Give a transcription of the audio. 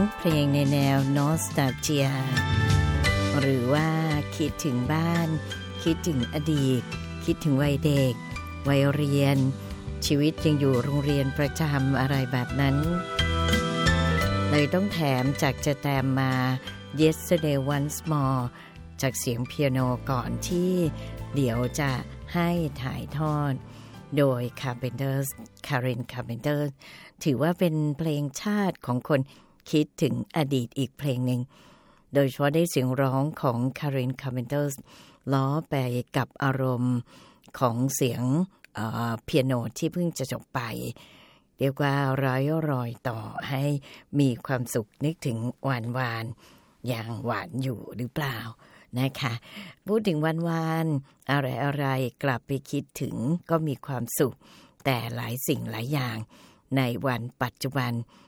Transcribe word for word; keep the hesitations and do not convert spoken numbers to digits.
เพลงในแนวนอสตาเจียหรือว่าคิดถึงบ้านคิดถึงอดีตคิดถึงวัยเด็กวัยเรียนชีวิตยังอยู่โรงเรียนประจำอะไรแบบนั้นเลยต้องแถมจากจะแตมมา Yesterday Once More จากเสียงเปียโนก่อนที่เดี๋ยวจะให้ถ่ายทอดโดย Carpenters Karen Carpenters ถือว่าเป็นเพลงชาติของคนคิดถึงอดีตอีกเพลงหนึ่งโดยเฉพาะได้เสียงร้องของ Karen Carpenters ล้อไปกับอารมณ์ของเสียงเอ่อเปียโนที่เพิ่งจะจบไปเรียกว่าร้อยรอยต่อให้มีความสุขนึกถึงหวานหวานอย่างหวานอยู่หรือเปล่านะคะพูดถึงวันวานอะไรอะไรกลับไปคิดถึงก็มีความสุขแต่หลายสิ่งหลายอย่างในวันปัจจุบัน